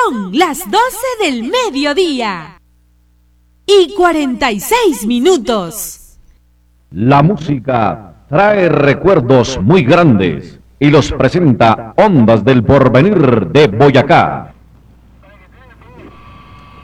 Son las 12 del mediodía y 46 minutos. La música trae recuerdos muy grandes y los presenta Ondas del Porvenir de Boyacá.